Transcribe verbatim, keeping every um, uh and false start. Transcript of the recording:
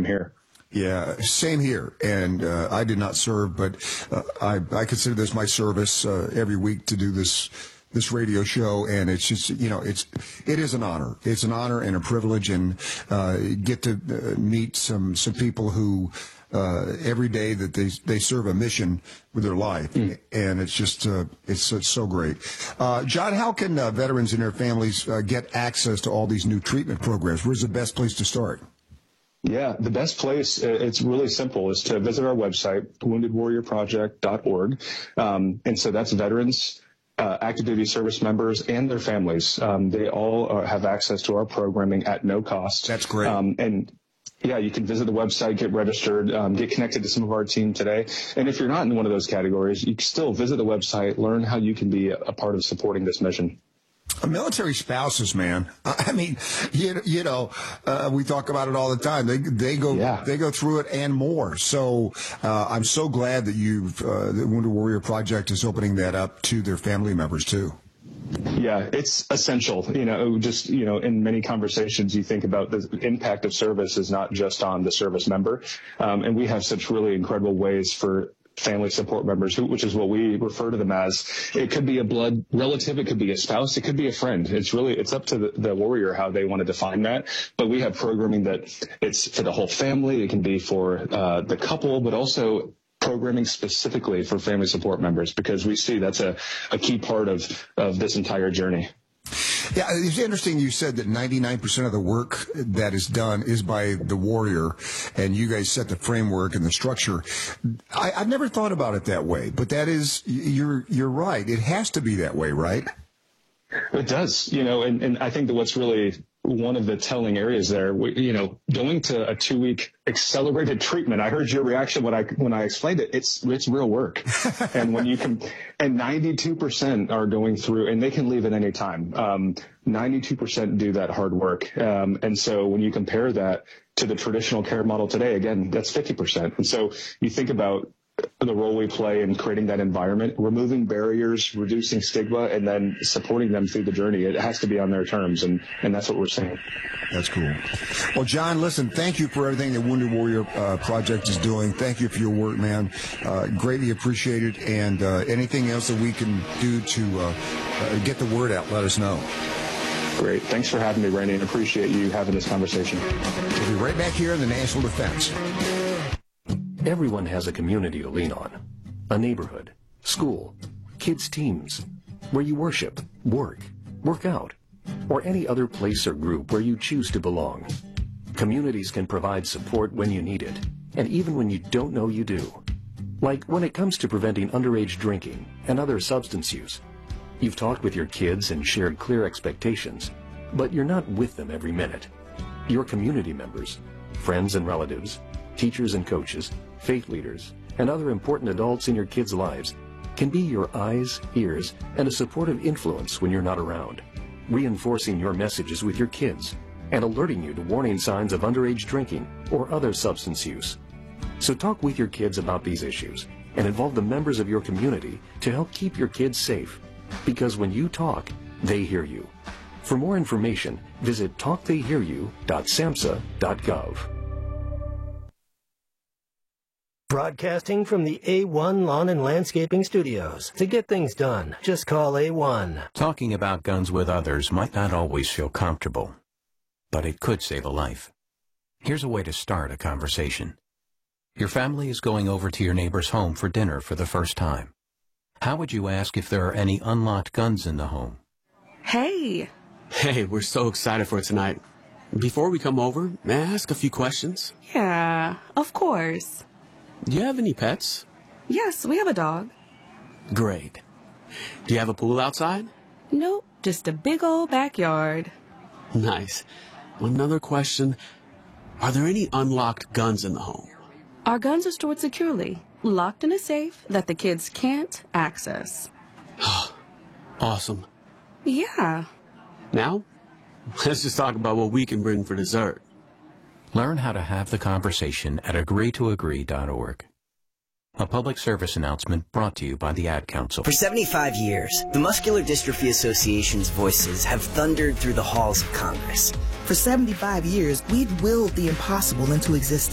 I'm here. Yeah, same here. And uh, I did not serve, but uh, I, I consider this my service uh, every week to do this this radio show. And it's just, you know, it's it is an honor. It's an honor and a privilege, and uh, get to uh, meet some some people who uh, every day that they they serve a mission with their life. Mm. And it's just uh, it's, it's so great. Uh, John, how can uh, veterans and their families uh, get access to all these new treatment programs? Where's the best place to start? Yeah, the best place, it's really simple, is to visit our website, wounded warrior project dot org. Um, and so that's veterans, uh, active duty service members, and their families. Um, they all are, have access to our programming at no cost. That's great. Um, and yeah, you can visit the website, get registered, um, get connected to some of our team today. And if you're not in one of those categories, you can still visit the website, learn how you can be a, a part of supporting this mission. Military spouses, man. I mean, you, you know, uh, we talk about it all the time. They they go yeah. they go through it and more. So uh, I'm so glad that you've uh, the Wounded Warrior Project is opening that up to their family members too. Yeah, it's essential. You know, just, you know, in many conversations, you think about the impact of service is not just on the service member. Um, and we have such really incredible ways for family support members, who, which is what we refer to them as. It could be a blood relative, it could be a spouse, it could be a friend. It's really, it's up to the, the warrior how they want to define that. But we have programming that it's for the whole family. It can be for uh, the couple, but also programming specifically for family support members, because we see that's a, a key part of, of this entire journey. Yeah, it's interesting you said that ninety-nine percent of the work that is done is by the warrior, and you guys set the framework and the structure. I, I've never thought about it that way, but that is, you're you're right. It has to be that way, right? It does, you know, and, and I think that what's really one of the telling areas there, we, you know, going to a two-week accelerated treatment. I heard your reaction when I when I explained it. It's it's real work, and when you can, and ninety-two percent are going through, and they can leave at any time. Um, ninety-two percent do that hard work, um, and so when you compare that to the traditional care model today, again, that's fifty percent. And so you think about the role we play in creating that environment, removing barriers, reducing stigma, and then supporting them through the journey. It has to be on their terms, and, and that's what we're saying. That's cool. Well, John, listen, thank you for everything the Wounded Warrior uh, Project is doing. Thank you for your work, man. Uh, greatly appreciated, and uh, anything else that we can do to uh, uh, get the word out, let us know. Great. Thanks for having me, Randy, and appreciate you having this conversation. We'll be right back here in the National Defense. Everyone has a community to lean on. A neighborhood, school, kids' teams, where you worship, work, work out, or any other place or group where you choose to belong. Communities can provide support when you need it, and even when you don't know you do. Like when it comes to preventing underage drinking and other substance use. You've talked with your kids and shared clear expectations, but you're not with them every minute. Your community members, friends and relatives, teachers and coaches, faith leaders, and other important adults in your kids' lives can be your eyes, ears, and a supportive influence when you're not around, reinforcing your messages with your kids and alerting you to warning signs of underage drinking or other substance use. So talk with your kids about these issues and involve the members of your community to help keep your kids safe, because when you talk, they hear you. For more information, visit talk they hear you dot samhsa dot gov. Broadcasting from the A one Lawn and Landscaping Studios. To get things done, just call A one. Talking about guns with others might not always feel comfortable, but it could save a life. Here's a way to start a conversation. Your family is going over to your neighbor's home for dinner for the first time. How would you ask if there are any unlocked guns in the home? Hey! Hey, we're so excited for tonight. Before we come over, may I ask a few questions? Yeah, of course. Do you have any pets? Yes, we have a dog. Great. Do you have a pool outside? Nope, just a big old backyard. Nice. Another question. Are there any unlocked guns in the home? Our guns are stored securely, locked in a safe that the kids can't access. Awesome. Yeah. Now, let's just talk about what we can bring for dessert. Learn how to have the conversation at agree to agree dot org. A public service announcement brought to you by the Ad Council. For seventy-five years, the Muscular Dystrophy Association's voices have thundered through the halls of Congress. For seventy-five years, we've willed the impossible into existence.